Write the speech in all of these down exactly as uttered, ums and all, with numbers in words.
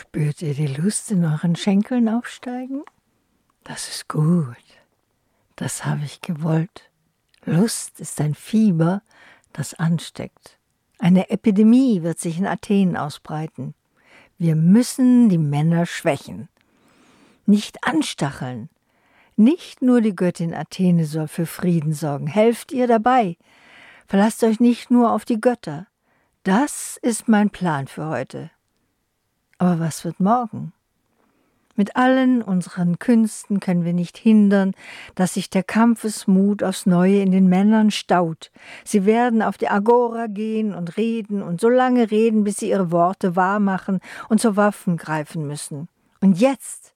Spürt ihr die Lust in euren Schenkeln aufsteigen? Das ist gut. Das habe ich gewollt. Lust ist ein Fieber, das ansteckt. Eine Epidemie wird sich in Athen ausbreiten. Wir müssen die Männer schwächen. Nicht anstacheln. Nicht nur die Göttin Athene soll für Frieden sorgen. Helft ihr dabei. Verlasst euch nicht nur auf die Götter. Das ist mein Plan für heute. Aber was wird morgen? Mit allen unseren Künsten können wir nicht hindern, dass sich der Kampfesmut aufs Neue in den Männern staut. Sie werden auf die Agora gehen und reden und so lange reden, bis sie ihre Worte wahrmachen und zur Waffen greifen müssen. Und jetzt?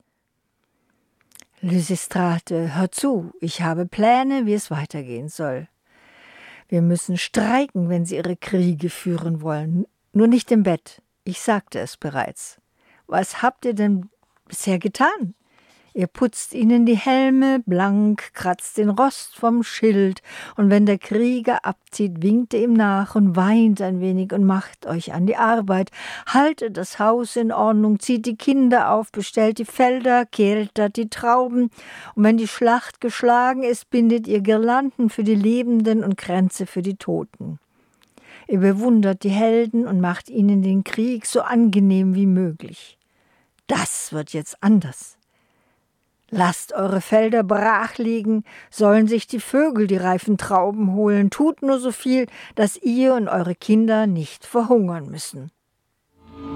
Lysistrate, hör zu, ich habe Pläne, wie es weitergehen soll. Wir müssen streiken, wenn sie ihre Kriege führen wollen, nur nicht im Bett. Ich sagte es bereits. Was habt ihr denn bisher getan? Ihr putzt ihnen die Helme blank, kratzt den Rost vom Schild, und wenn der Krieger abzieht, winkt ihr ihm nach und weint ein wenig und macht euch an die Arbeit. Haltet das Haus in Ordnung, zieht die Kinder auf, bestellt die Felder, keltert die Trauben, und wenn die Schlacht geschlagen ist, bindet ihr Girlanden für die Lebenden und Kränze für die Toten. Ihr bewundert die Helden und macht ihnen den Krieg so angenehm wie möglich. Das wird jetzt anders. Lasst eure Felder brach liegen, sollen sich die Vögel die reifen Trauben holen. Tut nur so viel, dass ihr und eure Kinder nicht verhungern müssen.